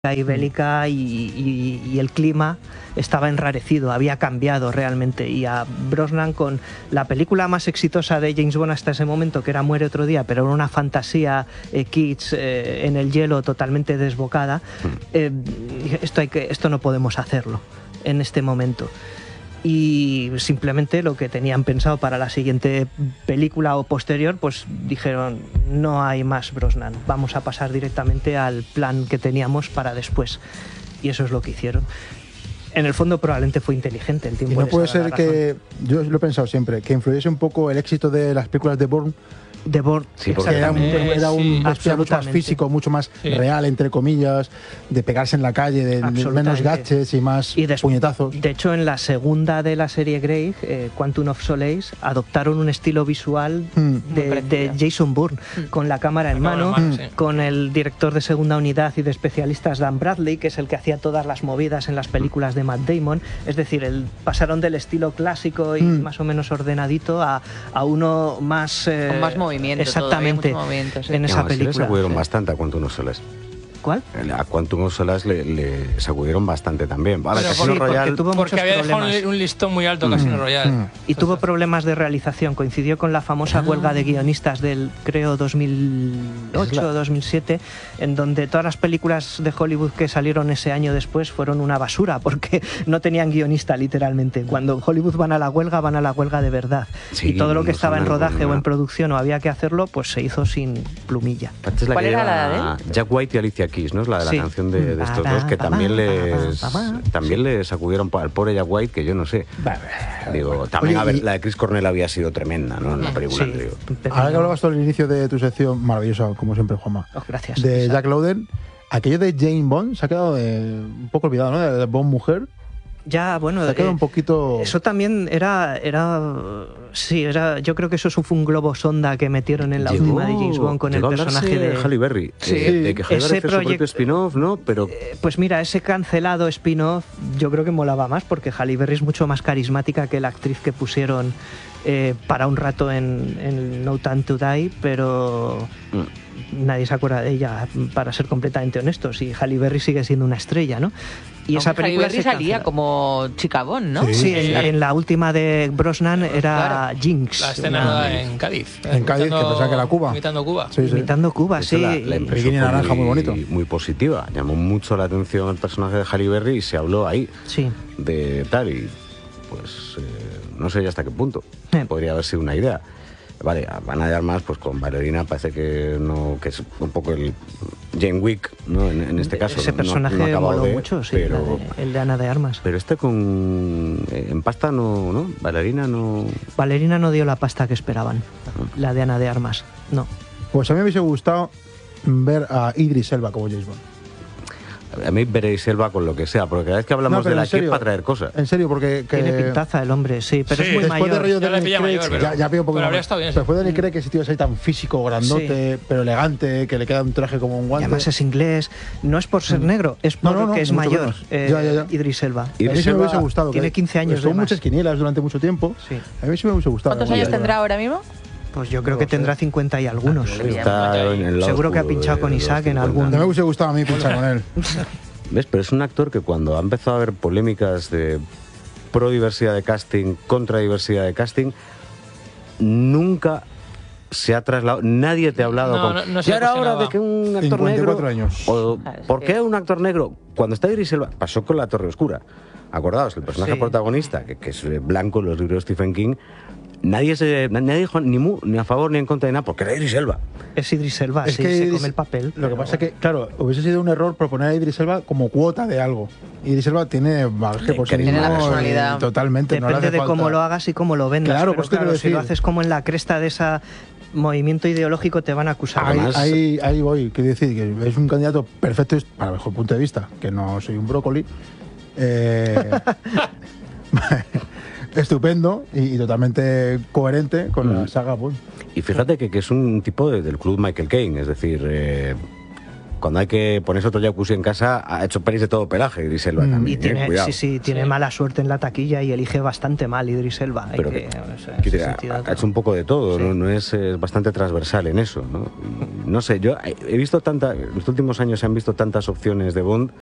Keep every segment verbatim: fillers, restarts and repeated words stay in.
y bélica y, y, y el clima estaba enrarecido, había cambiado realmente, y a Brosnan, con la película más exitosa de James Bond hasta ese momento, que era Muere otro día, pero era una fantasía eh, kitsch eh, en el hielo totalmente desbocada, eh, esto, hay que, esto no podemos hacerlo en este momento. Y simplemente lo que tenían pensado para la siguiente película o posterior, pues dijeron, no hay más Brosnan, vamos a pasar directamente al plan que teníamos para después. Y eso es lo que hicieron. En el fondo probablemente fue inteligente. El tiempo y no puede ser que, yo lo he pensado siempre, que influyese un poco el éxito de las películas de Bourne. De Bourne, sí, porque era un, era un espía mucho más físico, mucho más sí. real, entre comillas, de pegarse en la calle, de, de menos gadgets y más y de, puñetazos. De hecho, en la segunda de la serie Grey, eh, Quantum of Solace, adoptaron un estilo visual mm. de, de Jason Bourne, mm. con la cámara en la mano, mano sí. con el director de segunda unidad y de especialistas Dan Bradley, que es el que hacía todas las movidas en las películas de Matt Damon. Es decir, el, pasaron del estilo clásico y mm. más o menos ordenadito a, a uno más... Eh, con más movimiento. Exactamente, todo, movimiento, sí. en esa no, película. Sí le sacudieron sí. bastante a Quantum of Solace. ¿Cuál? A Quantum of Solace le, le sacudieron bastante también. Vale, Pero Casino sí, Royale... Porque, tuvo porque había problemas. dejado un listón muy alto mm, Casino Royale. Mm. Y tuvo problemas de realización. Coincidió con la famosa ah. huelga de guionistas del, creo, dos mil ocho o dos mil siete, en donde todas las películas de Hollywood que salieron ese año después fueron una basura, porque no tenían guionista, literalmente. Cuando Hollywood van a la huelga, van a la huelga de verdad. Sí, y todo lo que no estaba en rodaje o en producción o había que hacerlo, pues se hizo sin plumilla. Es la ¿Cuál que era la de él? Jack White y Alicia Keys, ¿no? Es la de la sí. canción de, de estos dos, que también les también les sacudieron al pobre Jack White, que yo no sé. Digo, también, a ver, la de Chris Cornell había sido tremenda, ¿no? En la película. Sí. Digo. Ahora que hablabas tú al inicio de tu sección, maravillosa, como siempre, Juanma. Oh, gracias. De Jack Lowden, aquello de Jane Bond se ha quedado de, un poco olvidado, ¿no? De Bond mujer. Ya, bueno, se ha quedado eh, un poquito... eso también era, era, sí, era, yo creo que eso fue un globo sonda que metieron en la llegó, última de James Bond con el personaje de Halle Berry, sí, eh, de que Halle Berry hace su propio spin-off, ¿no? Pero eh, pues mira, ese cancelado spin-off yo creo que molaba más, porque Halle Berry es mucho más carismática que la actriz que pusieron eh, para un rato en, en No Time to Die, pero mm. nadie se acuerda de ella, para ser completamente honestos, y Halle Berry sigue siendo una estrella, ¿no? Y esa película Halle Berry salía como chica Bond, ¿no? Sí, sí en, en la última de Brosnan era claro. Jinx. La escena no, en Cádiz. En Cádiz, que pensaba que era Cuba. Imitando Cuba. Sí, sí. Imitando Cuba, sí. La, la bikini naranja muy bonito. Muy positiva. Llamó mucho la atención el personaje de Halle Berry y se habló ahí sí. de tal y pues eh, no sé ya hasta qué punto. Eh. Podría haber sido una idea. Vale, van a hallar más, pues con Ballerina parece que no, que es un poco el Jane Wick, ¿no? En, en este caso. Ese personaje no, no moló de, mucho, sí, pero, de, el de Ana de Armas. Pero este con en pasta no, ¿no? Ballerina no. Ballerina no dio la pasta que esperaban, uh-huh. la de Ana de Armas, no. Pues a mí me hubiese gustado ver a Idris Elba como James Bond. A mí veréis Elba con lo que sea, porque cada vez que hablamos no, de la Kid para traer cosas. En serio, porque... Que... Tiene pintaza el hombre, sí, pero sí, es muy después mayor. De rollo ya de le mayor, pero, ya, ya veo un poco pero habría estado bien. Después de Daniel Craig, que ese tío es ahí tan físico, grandote, sí. pero elegante, que le queda un traje como un guante. Y además es inglés. No es por ser negro, es porque no, no, no, es mayor. Eh, ya, ya, ya. Idris Elba. Idris a mí sí me hubiese gustado. Tiene quince años de más. Son muchas quinielas durante mucho tiempo. Sí. A mí sí me hubiese gustado. ¿Cuántos años tendrá ahora mismo? Pues yo creo que tendrá cincuenta y algunos. Está en el seguro que ha pinchado con Isaac en algún... No me hubiese gustado a mí pinchar con él. ¿Ves? Pero es un actor que cuando ha empezado a haber polémicas de pro diversidad de casting, contra diversidad de casting, nunca se ha trasladado, nadie te ha hablado no, con... No, no ya era hora de que un actor cincuenta y cuatro negro... años. O, ¿Por qué un actor negro? Cuando está Idris Elba, pasó con La Torre Oscura. Acordaos, el personaje sí. protagonista, que, que es blanco en los libros de Stephen King, nadie se nadie dijo ni, mu, ni a favor ni en contra de nada, porque era Idris Elba. Es Idris Elba, es sí, que se Idris, come el papel. Lo que pasa es que, claro, hubiese sido un error proponer a Idris Elba como cuota de algo. Idris Elba tiene bagaje por sí mismo. Tiene la personalidad. Totalmente. Depende no le hace de falta. cómo lo hagas y cómo lo vendas. Claro, pero pues claro, quiero si decir. lo haces como en la cresta de ese movimiento ideológico te van a acusar. Ahí, Además, ahí, ahí voy. Quiero decir que es un candidato perfecto para el mejor punto de vista, que no soy un brócoli. Eh... estupendo y, y totalmente coherente con mm. la saga Bond. Y fíjate que, que es un tipo de, del club Michael Caine, es decir, eh, cuando hay que ponerse otro jacuzzi en casa, ha hecho pelis de todo pelaje, Idris Elba mm, también. Y tiene, eh, cuidado. Sí, sí, tiene sí. mala suerte en la taquilla y elige bastante mal Idris Elba. Pero que, que, o sea, que tiene, ha, ha hecho un poco de todo, sí. ¿no? No es, es bastante transversal en eso, ¿no? No sé, yo he visto tanta, en los últimos años se han visto tantas opciones de Bond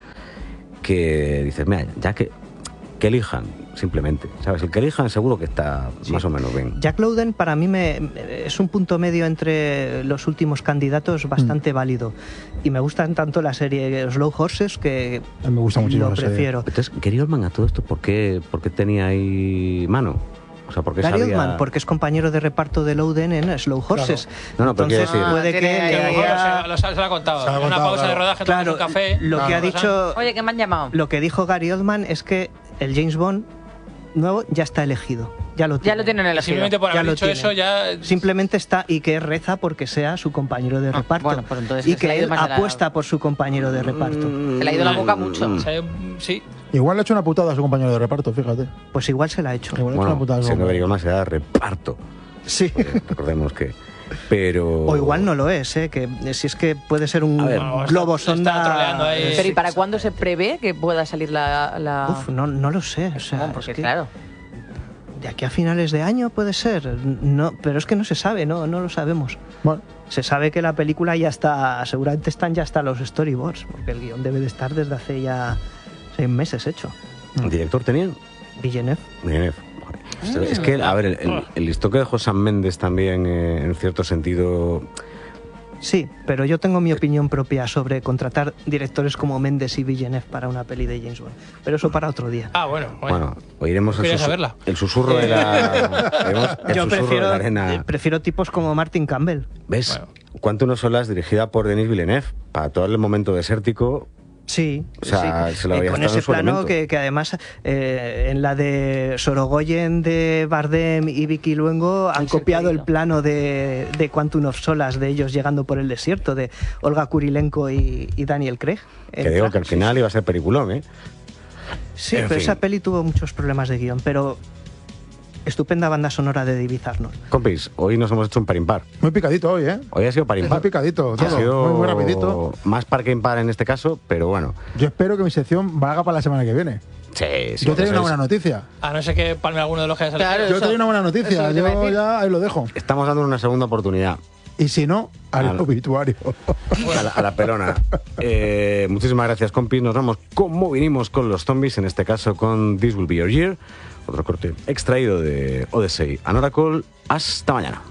que dices, mira, ya que, que elijan, simplemente, ¿sabes? El que elijan seguro que está sí. más o menos bien. Jack Lowden para mí me, es un punto medio entre los últimos candidatos bastante mm. válido. Y me gustan tanto la serie Slow Horses que me gusta muchísimo lo prefiero. Entonces, Gary Oldman a todo esto, ¿por qué, por qué tenía ahí mano? O sea, porque Gary sabía... Oldman, porque es compañero de reparto de Lowden en Slow Horses. Claro. No, no, entonces decir... puede que... que le haya... lo, se lo ha contado. Se ha en una contado, pausa claro. de rodaje, claro, un café. Lo claro. que ha dicho... Oye, que me han llamado. Lo que dijo Gary Oldman es que el James Bond nuevo ya está elegido. Ya lo tiene. Ya lo tienen elegido. Simplemente por ya haber lo dicho tiene. eso ya... Simplemente está y que reza porque sea su compañero de reparto. Ah, bueno, pues entonces y que se él la... apuesta por su compañero de reparto. Se le ha ido la boca mucho. O sea, sí. Igual le ha hecho una putada a su compañero de reparto, fíjate. Pues igual se la ha hecho. Igual bueno, ha hecho una putada a su siendo compañero. Gary Oldman se da reparto. Sí. Eh, recordemos que... Pero... O igual no lo es, ¿eh? Que si es que puede ser un ver, no, globo está, sonda. está troleando ahí. Pero ¿y para cuándo se prevé que pueda salir la...? la... Uf, no, no lo sé. O sea, Bueno, porque es que claro... de aquí a finales de año puede ser. No, pero es que no se sabe, no, no lo sabemos. Bueno. Se sabe que la película ya está, seguramente están ya hasta los storyboards, porque el guión debe de estar desde hace ya seis meses hecho. ¿El director tenían? Villeneuve. Villeneuve. Ah. Es que, a ver, el, el, el listón que dejó Sam Mendes también, eh, en cierto sentido... Sí, pero yo tengo mi opinión propia sobre contratar directores como Mendes y Villeneuve para una peli de James Bond. Pero eso para otro día. Ah, bueno. Bueno, bueno oiremos el, susu saberla? el susurro de la... el yo susurro prefiero, de la arena. prefiero tipos como Martin Campbell. ¿Ves? Bueno. Quantum of Solace, dirigida por Denis Villeneuve, para todo el momento desértico... Sí, o sea, sí. se lo había eh, con ese plano que, que además eh, en la de Sorogoyen de Bardem y Vicky Luengo han copiado el plano de, de Quantum of Solace, de ellos llegando por el desierto, de Olga Kurilenko y, y Daniel Craig. Que digo que al final iba a ser peliculón, ¿eh? Sí, en pero fin. esa peli tuvo muchos problemas de guión, pero estupenda banda sonora de David Arnold. Compis, hoy nos hemos hecho un par impar. Muy picadito hoy, ¿eh? Hoy ha sido par impar. Muy picadito, todo. Ha sido muy, muy rapidito. Más par que impar en este caso, pero bueno. Yo espero que mi sección valga para la semana que viene. Sí, sí. Yo traigo una es. buena noticia. A no ser que palme alguno de los que haya salido. Claro, Yo eso- traigo una buena noticia. eso te iba a Yo decir. ya ahí lo dejo. Estamos dando una segunda oportunidad. Y si no, al Al- obituario. A la, a la pelona. Eh, muchísimas gracias, compis. Nos vamos como vinimos con los zombies, en este caso con This Will Be Your Year. Otro corte extraído de Odyssey and Oracle. Hasta mañana.